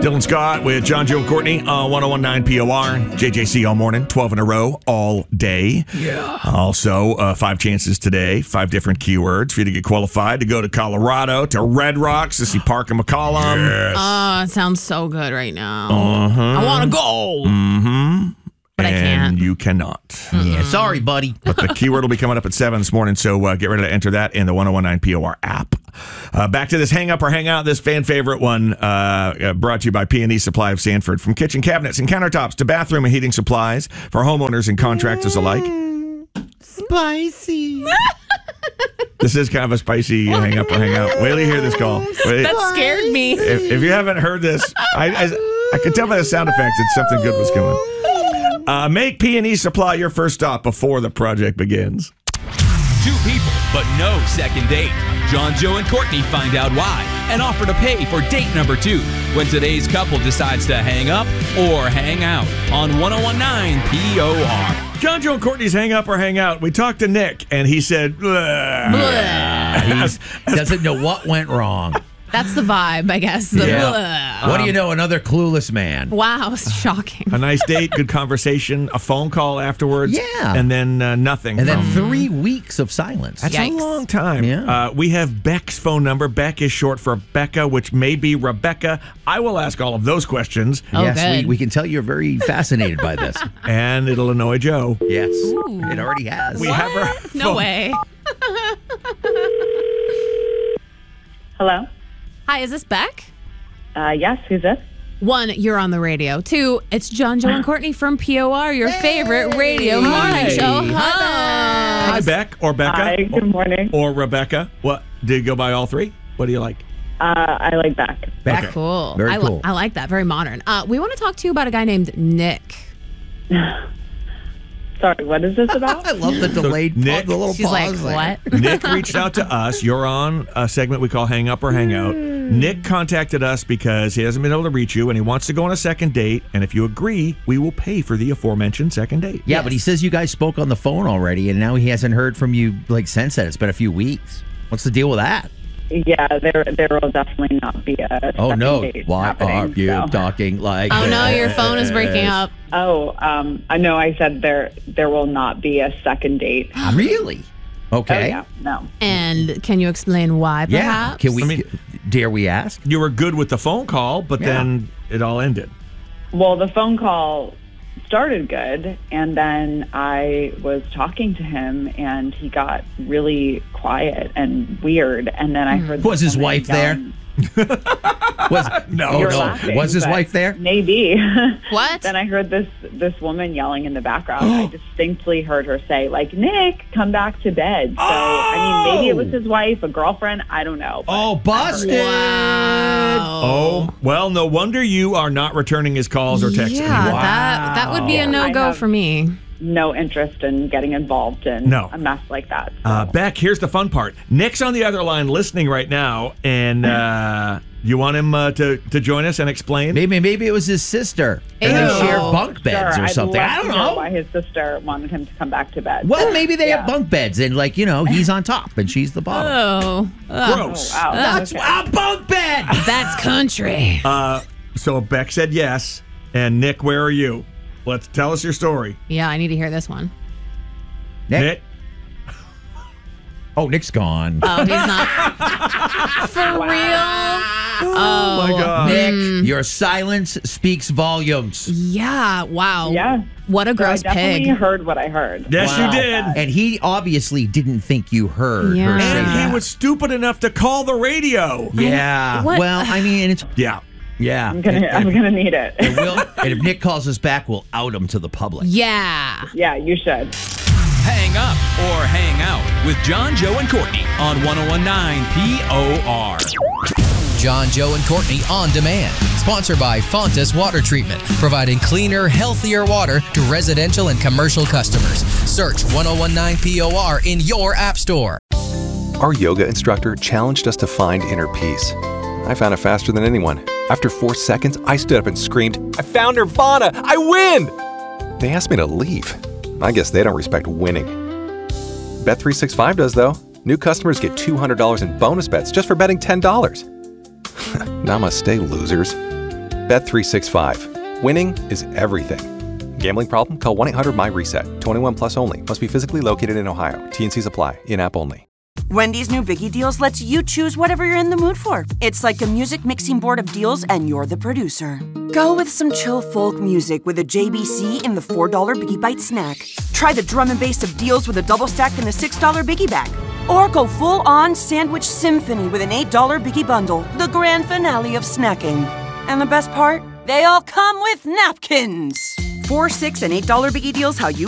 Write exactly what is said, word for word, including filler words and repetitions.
Dylan Scott with John, Joe, and Courtney on one oh one point nine P O R. J J C all morning, twelve in a row, all day. Yeah. Also, uh, five chances today, five different keywords for you to get qualified to go to Colorado, to Red Rocks, to see Parker McCollum. Yes. Oh, it sounds so good right now. Uh-huh. I want to go. Mm-hmm. But and I can't. you cannot. Mm-hmm. Yeah, sorry, buddy. But the keyword will be coming up at seven this morning, so uh, get ready to enter that in the one oh one point nine P O R app. Uh, back to this hang up or hang out, this fan favorite one uh, uh, brought to you by P and E Supply of Sanford. From kitchen cabinets and countertops to bathroom and heating supplies for homeowners and contractors alike. Spicy. This is kind of a spicy hang up or hang out. Wait till you hear this call. Wait. That scared me. If, if you haven't heard this, I, I, I could tell by the sound effects that something good was coming. Uh, make P and E Supply your first stop before the project begins. Two people, but no second date. John, Joe, and Courtney find out why and offer to pay for date number two when today's couple decides to hang up or hang out on one oh one point nine P O R. John, Joe, and Courtney's hang up or hang out. We talked to Nick, and he said, He doesn't know what went wrong. That's the vibe, I guess. The Yeah. What do you know? Another clueless man. Wow, shocking. a nice date, good conversation, a phone call afterwards. Yeah. And then uh, nothing. And then from- three weeks of silence. That's Yikes. a long time. Yeah. Uh, we have Beck's phone number. Beck is short for Becca, which may be Rebecca. I will ask all of those questions, Oh, yes, we, good. we can tell you're very fascinated by this. and it'll annoy Joe. Yes, it already has. We have her. No phone- way. Hello? Hi, is this Beck? Uh, yes, who's this? One, you're on the radio. Two, it's John, Joe, and Courtney from P O R, your favorite radio morning show host. Hi, Beck or Becca. Hi, good morning. Or Rebecca. What? Did you go by all three? What do you like? Uh, I like Beck. Back. Okay. Cool. Very I, li- cool. I like that. Very modern. Uh, we want to talk to you about a guy named Nick. Sorry, what is this about? I love the delayed Nick- pause, the little She's like, pause there. what? Nick reached out to us. You're on a segment we call Hang Up or Hang Out. Nick contacted us because he hasn't been able to reach you and he wants to go on a second date. And if you agree, we will pay for the aforementioned second date. Yeah, but he says you guys spoke on the phone already, and now he hasn't heard from you like since then. It's been a few weeks. What's the deal with that? Yeah, there there will definitely not be a Oh second no! date Why happening, are you so. talking like? Oh, no, this? your phone is breaking up. Oh, um, I know I said there there will not be a second date. Really? Okay. Oh, yeah, no. And can you explain why, Yeah. perhaps? Can we? I mean- dare we ask? You were good with the phone call, but Yeah. then it all ended. Well, the phone call started good, and then I was talking to him, and he got really quiet and weird, and then I heard Was this his woman wife there? yelling- Was No. Oh You're no! laughing, Was his but wife there? Maybe. What? Then I heard this this woman yelling in the background. I distinctly heard her say, like, Nick, come back to bed. So, I mean, maybe it was his wife, a girlfriend. I don't know. but Oh, I heard busted! it. Wow. Oh, well, no wonder you are not returning his calls or texts Yeah, anymore. that that would be a Yeah, I no-go have- for me. No interest in getting involved in No. a mess like that. So. Uh, Beck, here's the fun part. Nick's on the other line listening right now, and uh, you want him uh, to, to join us and explain? Maybe maybe it was his sister, and Ew. they shared bunk beds Sure, or I'd something. love I don't to hear know. why his sister wanted him to come back to bed. Well, maybe they Yeah. have bunk beds, and like you know, he's on top and she's the bottom. Oh, Ugh. Gross. Oh, wow. That's Okay. a bunk bed. That's country. Uh, so Beck said yes, and Nick, where are you? Let's tell us your story. Yeah, I need to hear this one. Nick? Nick? Oh, Nick's gone. Oh, he's not. For real? Oh, my God. Nick, your silence speaks volumes. Yeah, wow. Yeah. What a So I gross definitely pig. heard what I heard. Yes, Wow. you did. And he obviously didn't think you heard Yeah. her say And that. he was stupid enough to call the radio. Yeah. What- Well, I mean, it's Yeah. yeah. I'm gonna, And- I'm and- gonna need it. and we'll- and if Nick calls us back, we'll out him to the public. Yeah. Yeah, you should. Hang up or hang out with John, Joe, and Courtney on one oh one point nine P O R. John, Joe, and Courtney on demand. Sponsored by Fontas Water Treatment, providing cleaner, healthier water to residential and commercial customers. Search one oh one point nine P O R in your app store. Our yoga instructor challenged us to find inner peace. I found it faster than anyone. After four seconds, I stood up and screamed, "I found Nirvana! I win!" They asked me to leave. I guess they don't respect winning. Bet three sixty-five does, though. New customers get two hundred dollars in bonus bets just for betting ten dollars. Namaste, losers. Bet three sixty-five. Winning is everything. Gambling problem? Call one eight hundred my reset. twenty-one plus only. Must be physically located in Ohio. T and Cs apply. In-app only. Wendy's new Biggie Deals lets you choose whatever you're in the mood for. It's like a music mixing board of deals, and you're the producer. Go with some chill folk music with a J B C in the four dollar Biggie Bite snack. Try the drum and bass of deals with a double stack in the six dollar Biggie Bag. Or go full-on sandwich symphony with an eight dollar Biggie Bundle, the grand finale of snacking. And the best part? They all come with napkins. Four, six, and eight dollar Biggie Deals, how you